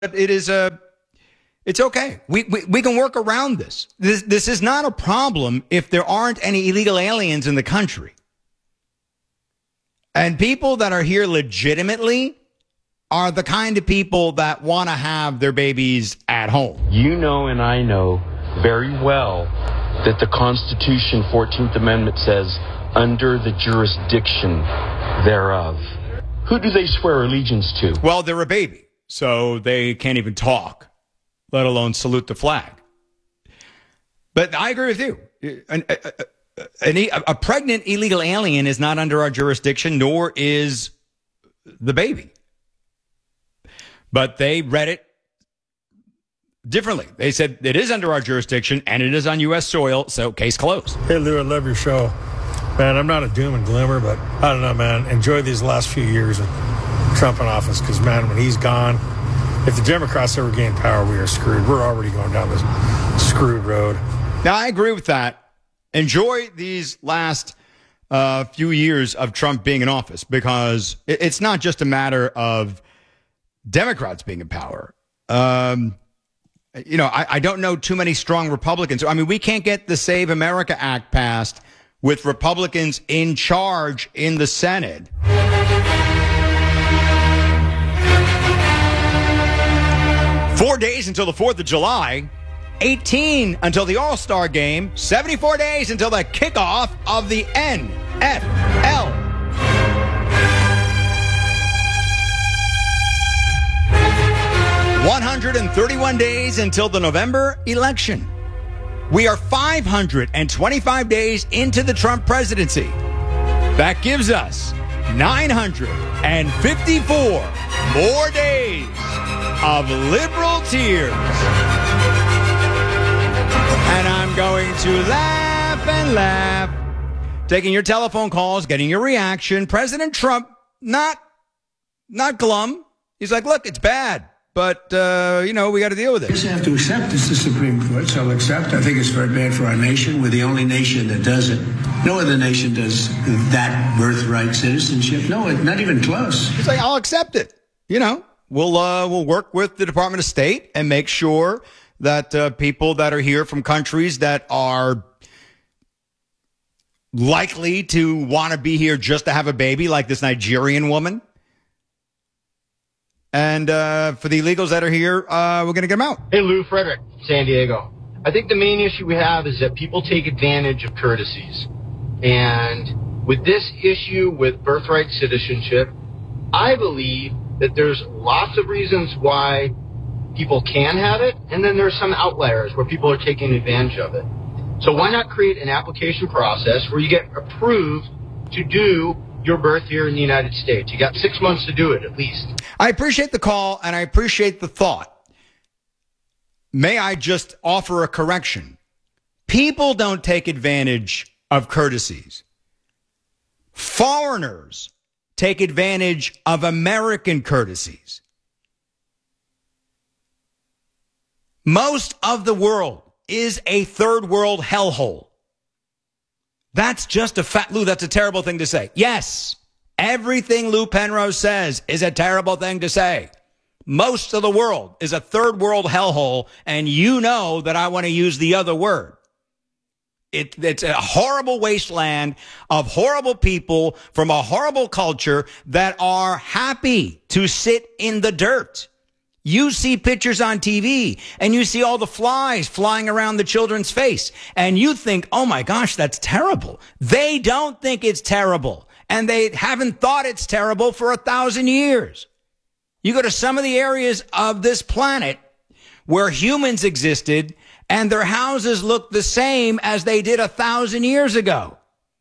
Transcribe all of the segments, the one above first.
it is it's okay. We can work around this. This is not a problem if there aren't any illegal aliens in the country. And people that are here legitimately are the kind of people that want to have their babies at home. You know and I know very well that the Constitution, 14th Amendment says, under the jurisdiction thereof. Who do they swear allegiance to? Well, they're a baby, so they can't even talk, let alone salute the flag. But I agree with you. A pregnant illegal alien is not under our jurisdiction, nor is the baby. But they read it differently. They said it is under our jurisdiction and it is on U.S. soil, so case closed. Hey, Lou, I love your show. Man, I'm not a doom and glimmer, but I don't know, man. Enjoy these last few years of Trump in office because, man, when he's gone, if the Democrats ever gain power, we are screwed. We're already going down this screwed road. Now, I agree with that. Enjoy these last few years of Trump being in office because it's not just a matter of Democrats being in power. I don't know too many strong Republicans. I mean, we can't get the Save America Act passed with Republicans in charge in the Senate. 4 days until the 4th of July, 18 until the All-Star game, 74 days until the kickoff of the NFL. 131 days until the November election. We are 525 days into the Trump presidency. That gives us 954 more days of liberal tears. And I'm going to laugh and laugh. Taking your telephone calls, getting your reaction. President Trump, not glum. He's like, look, it's bad. But, we got to deal with it. I just have to accept it's the Supreme Court, so I'll accept. I think it's very bad for our nation. We're the only nation that does it. No other nation does that birthright citizenship. No, not even close. He's like, I'll accept it. We'll work with the Department of State and make sure that people that are here from countries that are likely to want to be here just to have a baby, like this Nigerian woman. And for the illegals that are here, we're going to get them out. Hey, Lou, Frederick, San Diego. I think the main issue we have is that people take advantage of courtesies. And with this issue with birthright citizenship, I believe that there's lots of reasons why people can have it, and then there's some outliers where people are taking advantage of it. So why not create an application process where you get approved to do your birth here in the United States? You got 6 months to do it, at least. I appreciate the call, and I appreciate the thought. May I just offer a correction? People don't take advantage of courtesies. Foreigners take advantage of American courtesies. Most of the world is a third world hellhole. That's just a fact. Lou, that's a terrible thing to say. Yes, everything Lou Penrose says is a terrible thing to say. Most of the world is a third world hellhole, and you know that I want to use the other word. It's a horrible wasteland of horrible people from a horrible culture that are happy to sit in the dirt. You see pictures on TV and you see all the flies flying around the children's face and you think, oh my gosh, that's terrible. They don't think it's terrible and they haven't thought it's terrible for 1,000 years. You go to some of the areas of this planet where humans existed and their houses look the same as they did 1,000 years ago.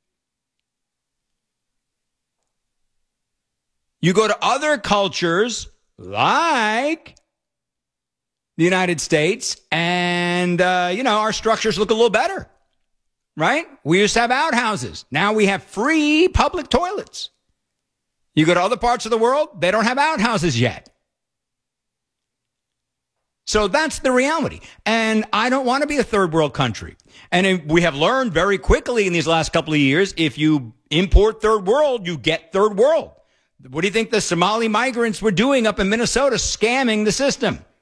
You go to other cultures like the United States, and, our structures look a little better, right? We used to have outhouses. Now we have free public toilets. You go to other parts of the world, they don't have outhouses yet. So that's the reality. And I don't want to be a third world country. And we have learned very quickly in these last couple of years, if you import third world, you get third world. What do you think the Somali migrants were doing up in Minnesota, scamming the system?